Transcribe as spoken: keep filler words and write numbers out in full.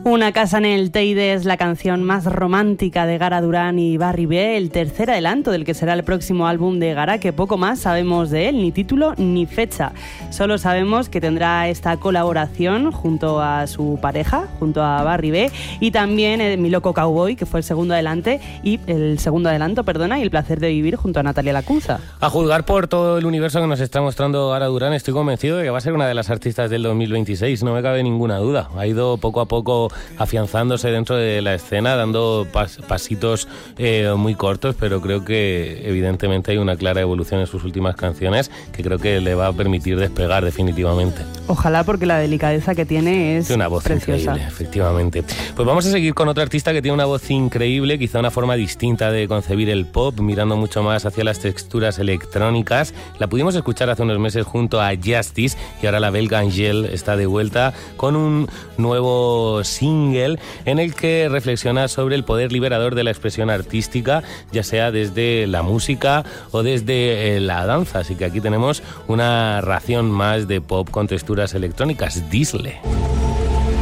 Una casa en el Teide es la canción más romántica de Gara Durán y Barry B, el tercer adelanto del que será el próximo álbum de Gara, que poco más sabemos de él, ni título ni fecha. Solo sabemos que tendrá esta colaboración junto a su pareja, junto a Barry B, y también eh, Mi Loco Cowboy, que fue el segundo adelante y el segundo adelanto, perdona, y El Placer de Vivir junto a Natalia Lacunza. A juzgar por todo el universo que nos está mostrando Gara Durán, estoy convencido de que va a ser una de las artistas del dos mil veintiséis, no me cabe ninguna duda. Ha ido poco a poco afianzándose dentro de la escena, dando pas, pasitos eh, muy cortos, pero creo que evidentemente hay una clara evolución en sus últimas canciones que creo que le va a permitir despegar definitivamente. Ojalá, porque la delicadeza que tiene es tiene una voz preciosa. Increíble, efectivamente. Pues vamos a seguir con otro artista que tiene una voz increíble, quizá una forma distinta de concebir el pop, mirando mucho más hacia las texturas electrónicas. La pudimos escuchar hace unos meses junto a Justice y ahora la belga Angèle está de vuelta con un nuevo single en el que reflexiona sobre el poder liberador de la expresión artística, ya sea desde la música o desde eh, la danza. Así que aquí tenemos una ración más de pop con texturas electrónicas. Disle.